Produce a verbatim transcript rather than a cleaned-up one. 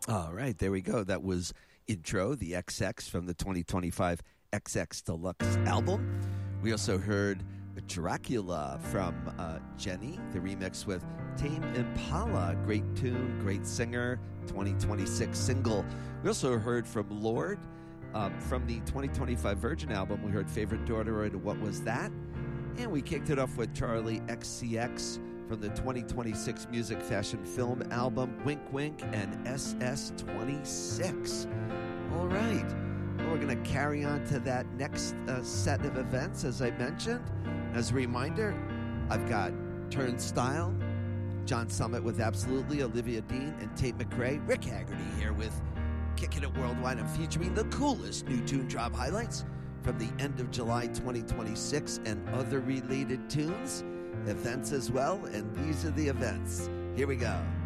All right, there we go. That was Intro, the X X from the twenty twenty-five X X Deluxe album. We also heard Dracula from uh, Jenny, the remix with Tame Impala. Great tune, great singer, twenty twenty-six single. We also heard from Lorde um, from the twenty twenty-five Virgin album. We heard Favorite Daughter and What Was That? And we kicked it off with Charlie X C X from the twenty twenty-six Music Fashion Film album, Wink Wink and S S twenty-six. All right. Well, we're going to carry on to that next uh, set of events, as I mentioned. As a reminder, I've got Turnstile, John Summit with Absolutely, Olivia Dean, and Tate McRae. Rick Haggerty here with Kicking It Worldwide. I'm featuring the coolest new tune drop highlights from the end of July twenty twenty-six and other related tunes, events as well, and these are the events. Here we go.